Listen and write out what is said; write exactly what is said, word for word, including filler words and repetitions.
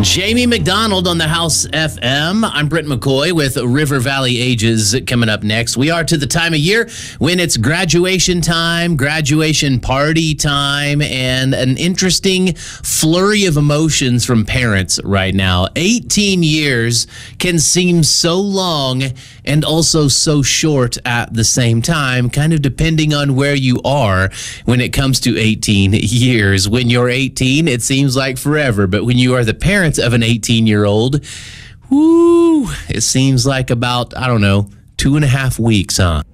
Jamie McDonald on the House F M. I'm Brent McCoy with River Valley Ages coming up next. We are to the time of year when it's graduation time, graduation party time, and an interesting flurry of emotions from parents right now. eighteen years can seem so long and also so short at the same time, kind of depending on where you are when it comes to eighteen years. When you're eighteen, it seems like forever, but when you are the parents of an eighteen-year-old, whoo, it seems like about, I don't know, two and a half weeks, huh?